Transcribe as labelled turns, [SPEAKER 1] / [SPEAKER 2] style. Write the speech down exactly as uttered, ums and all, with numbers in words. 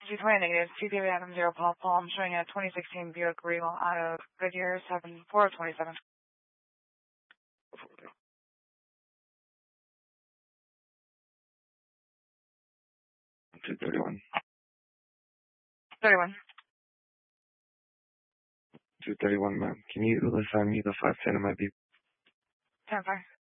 [SPEAKER 1] two twenty negative, two David Adam zero Paul Paul. I'm showing a twenty sixteen Buick Regal out of Goodyear seven four twenty seven.
[SPEAKER 2] two thirty-one.
[SPEAKER 1] thirty-one.
[SPEAKER 2] two thirty-one, ma'am. Can you assign me the five ten of my Beep?
[SPEAKER 1] ten five.